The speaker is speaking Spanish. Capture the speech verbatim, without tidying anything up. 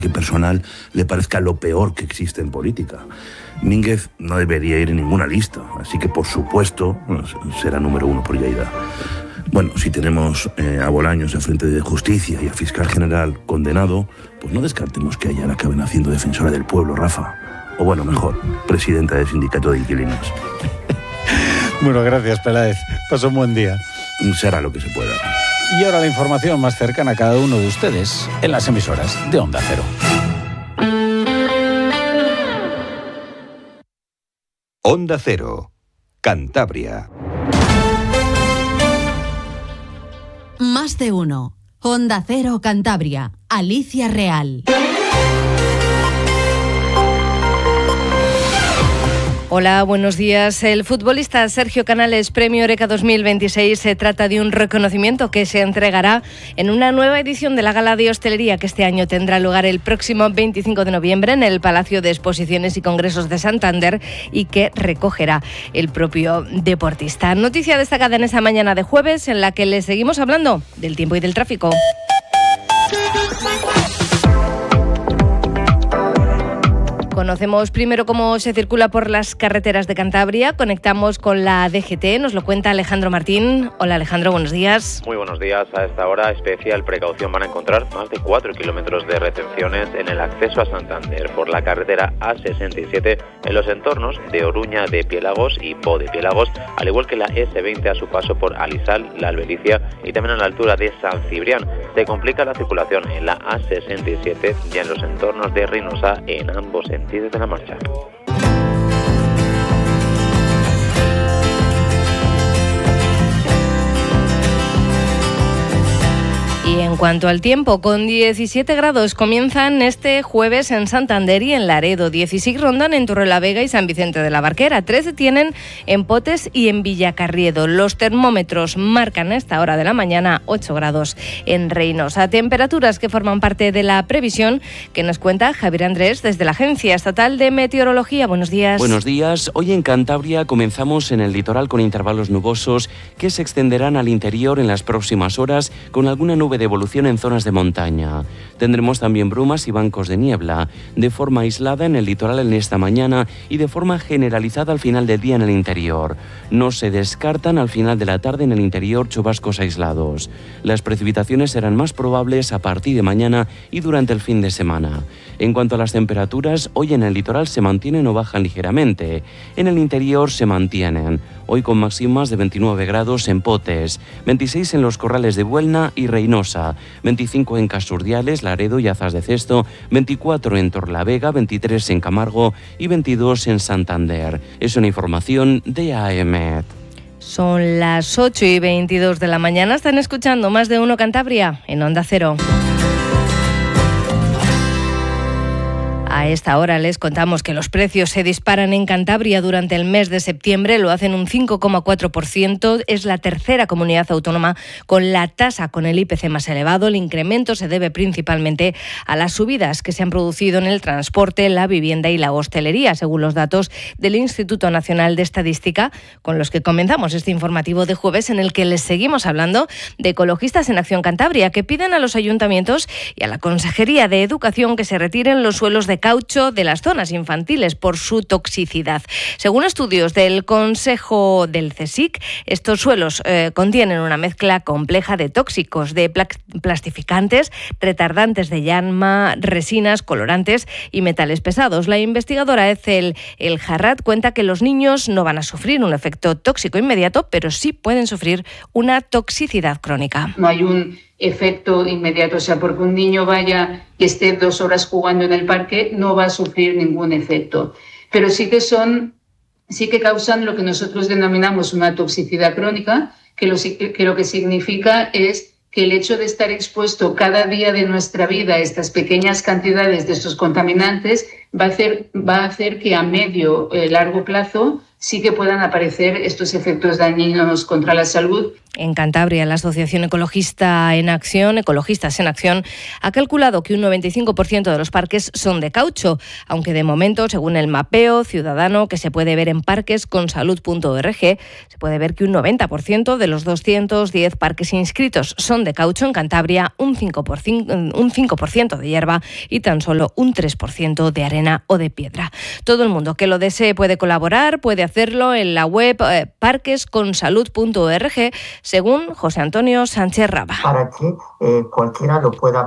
que personal le parezca lo peor que existe en política. Mínguez no debería ir en ninguna lista, así que por supuesto será número uno por Lleida. Bueno, si tenemos eh, a Bolaños a frente de Justicia y a Fiscal General condenado, pues no descartemos que ella la acaben haciendo defensora del pueblo, Rafa. O bueno, mejor, presidenta del sindicato de inquilinos. Bueno, gracias, Peláez. Pasa un buen día. Será lo que se pueda. Y ahora la información más cercana a cada uno de ustedes en las emisoras de Onda Cero. Onda Cero, Cantabria. Más de uno. Onda Cero Cantabria. Alicia Real. Hola, buenos días. El futbolista Sergio Canales, Premio Eureka dos mil veintiséis, se trata de un reconocimiento que se entregará en una nueva edición de la Gala de Hostelería que este año tendrá lugar el próximo veinticinco de noviembre en el Palacio de Exposiciones y Congresos de Santander y que recogerá el propio deportista. Noticia destacada en esa mañana de jueves en la que les seguimos hablando del tiempo y del tráfico. Conocemos primero cómo se circula por las carreteras de Cantabria. Conectamos con la D G T, nos lo cuenta Alejandro Martín. Hola Alejandro, buenos días. Muy buenos días. A esta hora, especial precaución, van a encontrar más de cuatro kilómetros de retenciones en el acceso a Santander por la carretera A sesenta y siete en los entornos de Oruña de Piélagos y Po de Piélagos, al igual que la ese veinte a su paso por Alisal, la Albericia y también a la altura de San Cibrián. Se complica la circulación en la A sesenta y siete y en los entornos de Reynosa en ambos sentidos de la marcha. Y en cuanto al tiempo, con diecisiete grados comienzan este jueves en Santander y en Laredo, dieciséis rondan en Torrelavega y San Vicente de la Barquera, trece tienen en Potes y en Villacarriedo. Los termómetros marcan a esta hora de la mañana ocho grados en Reynosa. Temperaturas que forman parte de la previsión que nos cuenta Javier Andrés desde la Agencia Estatal de Meteorología. Buenos días. Buenos días. Hoy en Cantabria comenzamos en el litoral con intervalos nubosos que se extenderán al interior en las próximas horas con alguna nube de evolución en zonas de montaña. Tendremos también brumas y bancos de niebla, de forma aislada en el litoral en esta mañana y de forma generalizada al final del día en el interior. No se descartan al final de la tarde en el interior chubascos aislados. Las precipitaciones serán más probables a partir de mañana y durante el fin de semana. En cuanto a las temperaturas, hoy en el litoral se mantienen o bajan ligeramente. En el interior se mantienen. Hoy con máximas de veintinueve grados en Potes, veintiséis en los Corrales de Buelna y Reynosa, veinticinco en Casurdiales, Laredo y Azas de Cesto, veinticuatro en Torlavega, veintitrés en Camargo y veintidós en Santander. Es una información de A E M E T. Son las ocho y veintidós de la mañana. Están escuchando Más de Uno Cantabria en Onda Cero. A esta hora les contamos que los precios se disparan en Cantabria durante el mes de septiembre, lo hacen un cinco coma cuatro por ciento, es la tercera comunidad autónoma con la tasa con el I P C más elevado. El incremento se debe principalmente a las subidas que se han producido en el transporte, la vivienda y la hostelería, según los datos del Instituto Nacional de Estadística, con los que comenzamos este informativo de jueves en el que les seguimos hablando de Ecologistas en Acción Cantabria, que piden a los ayuntamientos y a la Consejería de Educación que se retiren los suelos de caucho de las zonas infantiles por su toxicidad. Según estudios del Consejo del CSIC, estos suelos eh, contienen una mezcla compleja de tóxicos, de pla- plastificantes, retardantes de llama, resinas, colorantes y metales pesados. La investigadora Ethel El Jarrat cuenta que los niños no van a sufrir un efecto tóxico inmediato, pero sí pueden sufrir una toxicidad crónica. No hay un efecto inmediato, o sea, porque un niño vaya y esté dos horas jugando en el parque, no va a sufrir ningún efecto. Pero sí que son, sí que causan lo que nosotros denominamos una toxicidad crónica, que lo que, lo que significa es que el hecho de estar expuesto cada día de nuestra vida a estas pequeñas cantidades de estos contaminantes va a hacer, va a hacer que a medio y eh, largo plazo sí que puedan aparecer estos efectos dañinos contra la salud. En Cantabria, la Asociación Ecologista en Acción, Ecologistas en Acción, ha calculado que un noventa y cinco por ciento de los parques son de caucho, aunque de momento, según el mapeo ciudadano que se puede ver en parques con salud punto org, se puede ver que un noventa por ciento de los doscientos diez parques inscritos son de caucho en Cantabria, un cinco por ciento, un cinco por ciento de hierba y tan solo un tres por ciento de arena o de piedra. Todo el mundo que lo desee puede colaborar, puede hacerlo en la web eh, parques con salud punto org, según José Antonio Sánchez Raba. Para que eh, cualquiera lo pueda